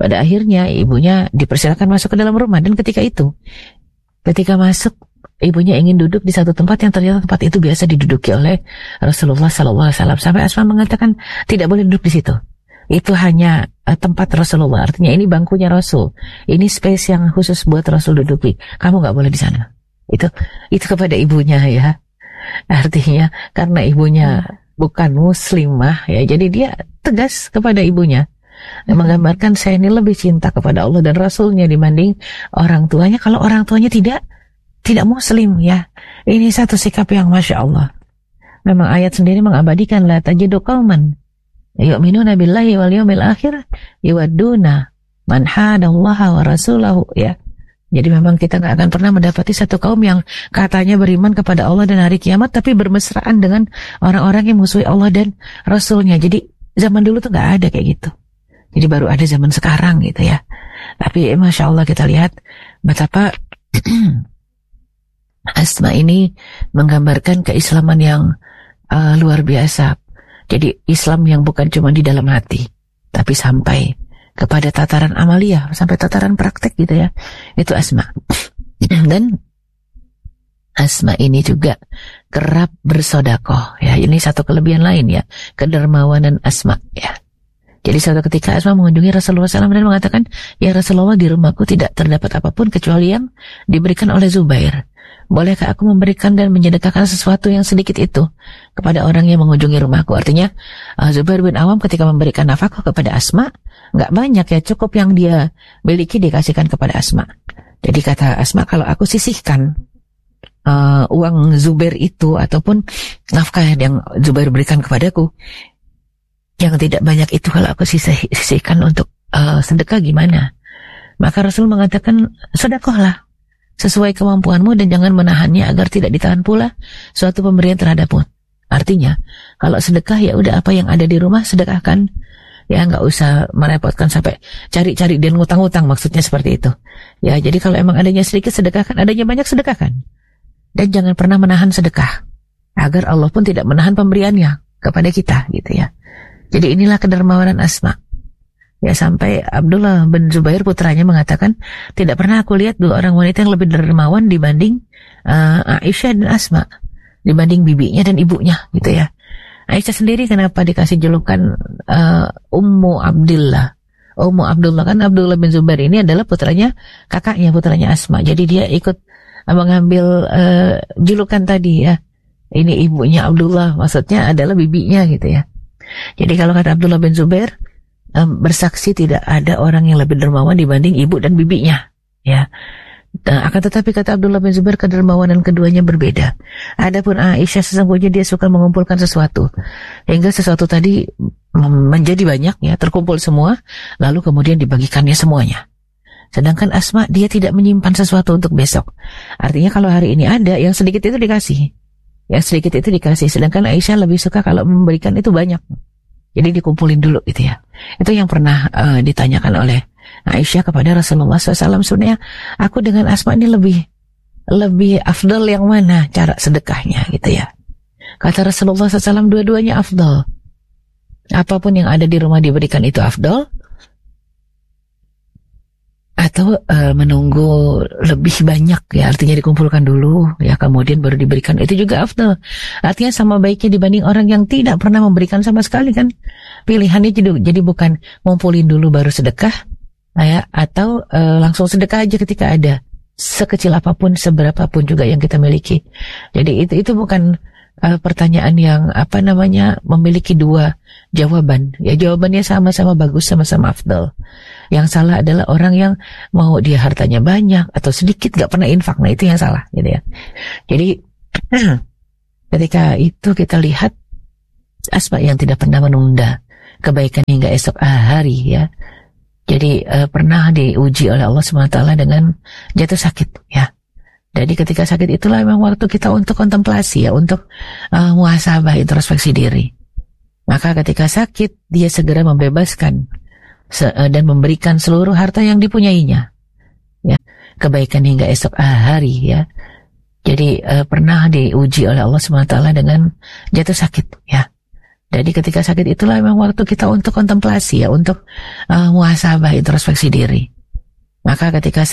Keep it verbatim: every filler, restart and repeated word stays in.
Pada akhirnya ibunya dipersilakan masuk ke dalam rumah, dan ketika itu, ketika masuk, ibunya ingin duduk di satu tempat yang ternyata tempat itu biasa diduduki oleh Rasulullah Sallallahu Alaihi Wasallam. Sampai Asma mengatakan tidak boleh duduk di situ. Itu hanya uh, tempat Rasulullah. Artinya ini bangkunya Rasul. Ini space yang khusus buat Rasul duduki. Kamu nggak boleh di sana. Itu itu kepada ibunya ya. Artinya karena ibunya bukan muslimah ya, jadi dia tegas kepada ibunya. Menggambarkan saya ini lebih cinta kepada Allah dan Rasulnya dibanding orang tuanya. Kalau orang tuanya tidak tidak muslim ya, ini satu sikap yang masya Allah. Memang ayat sendiri mengabadikan, la tajidu qauman yu'minuna billahi wal yawmil akhir yuwadduna man hadallaha wa rasulahu ya. Jadi memang kita nggak akan pernah mendapati satu kaum yang katanya beriman kepada Allah dan hari kiamat tapi bermesraan dengan orang-orang yang musuhi Allah dan Rasulnya. Jadi zaman dulu tuh nggak ada kayak gitu. Jadi baru ada zaman sekarang gitu ya. Tapi eh, masya Allah kita lihat betapa Asma ini menggambarkan keislaman yang uh, luar biasa. Jadi Islam yang bukan cuma di dalam hati, tapi sampai kepada tataran amaliyah, sampai tataran praktek gitu ya. Itu Asma. Dan Asma ini juga kerap bersodakoh ya. Ini satu kelebihan lain ya, kedermawanan Asma ya. Jadi suatu ketika Asma mengunjungi Rasulullah shallallahu alaihi wasallam dan mengatakan, ya Rasulullah, di rumahku tidak terdapat apapun kecuali yang diberikan oleh Zubair. Bolehkah aku memberikan dan menyedekahkan sesuatu yang sedikit itu kepada orang yang mengunjungi rumahku? Artinya uh, Zubair bin Awam ketika memberikan nafkah kepada Asma, nggak banyak ya, cukup yang dia miliki dikasihkan kepada Asma. Jadi kata Asma, kalau aku sisihkan uh, uang Zubair itu ataupun nafkah yang Zubair berikan kepadaku, yang tidak banyak itu kalau aku sisih, sisihkan untuk uh, sedekah gimana? Maka Rasul mengatakan, sedekahlah sesuai kemampuanmu dan jangan menahannya agar tidak ditahan pula suatu pemberian terhadapmu. Artinya, kalau sedekah ya udah apa yang ada di rumah sedekahkan. Ya nggak usah merepotkan sampai cari-cari dan ngutang-ngutang, maksudnya seperti itu. Ya jadi kalau emang adanya sedikit sedekahkan, adanya banyak sedekahkan. Dan jangan pernah menahan sedekah agar Allah pun tidak menahan pemberiannya kepada kita gitu ya. Jadi inilah kedermawanan Asma. Ya sampai Abdullah bin Zubair putranya mengatakan, tidak pernah aku lihat dua orang wanita yang lebih dermawan dibanding uh, Aisyah dan Asma, dibanding bibinya dan ibunya gitu ya. Aisyah sendiri kenapa dikasih julukan uh, Ummu Abdillah? Ummu Abdullah kan Abdullah bin Zubair ini adalah putranya, kakaknya, putranya Asma. Jadi dia ikut uh, mengambil uh, julukan tadi ya. Ini ibunya Abdullah, maksudnya adalah bibinya gitu ya. Jadi kalau kata Abdullah bin Zubair, um, bersaksi tidak ada orang yang lebih dermawan dibanding ibu dan bibinya ya. Nah, akan tetapi kata Abdullah bin Zubair, kedermawanan keduanya berbeda. Adapun Aisyah sesungguhnya dia suka mengumpulkan sesuatu hingga sesuatu tadi menjadi banyak ya, terkumpul semua lalu kemudian dibagikannya semuanya. Sedangkan Asma dia tidak menyimpan sesuatu untuk besok. Artinya kalau hari ini ada, yang sedikit itu dikasih, yang sedikit itu dikasih. Sedangkan Aisyah lebih suka kalau memberikan itu banyak, jadi dikumpulin dulu gitu ya. Itu yang pernah uh, ditanyakan oleh Aisyah kepada Rasulullah shallallahu alaihi wasallam, sebenarnya aku dengan Asma ini lebih lebih afdal yang mana cara sedekahnya gitu ya. Kata Rasulullah shallallahu alaihi wasallam, dua-duanya afdal. Apapun yang ada di rumah diberikan itu afdal, atau uh, menunggu lebih banyak ya, artinya dikumpulkan dulu ya kemudian baru diberikan, itu juga afdal. Artinya sama baiknya dibanding orang yang tidak pernah memberikan sama sekali kan. Pilihannya jadi, jadi bukan ngumpulin dulu baru sedekah ya, atau uh, langsung sedekah aja ketika ada, sekecil apapun, seberapapun juga yang kita miliki. Jadi itu itu bukan uh, pertanyaan yang apa namanya memiliki dua jawaban. Ya jawabannya sama-sama bagus, sama-sama afdal. Yang salah adalah orang yang mau dia hartanya banyak atau sedikit gak pernah infak. Nah itu yang salah gitu ya. Jadi ketika itu kita lihat Asma yang tidak pernah menunda kebaikan hingga esok hari ya. Jadi uh, pernah diuji oleh Allah subhanahu wa taala dengan jatuh sakit ya. Jadi ketika sakit itulah memang waktu kita untuk kontemplasi ya, untuk uh, muhasabah, introspeksi diri. Maka ketika sakit dia segera membebaskan se- uh, dan memberikan seluruh harta yang dipunyainya ya, kebaikan hingga esok hari ya. Jadi uh, pernah diuji oleh Allah subhanahu wa taala dengan jatuh sakit ya. Jadi ketika sakit itulah memang waktu kita untuk kontemplasi ya, untuk uh, muhasabah, introspeksi diri. Maka ketika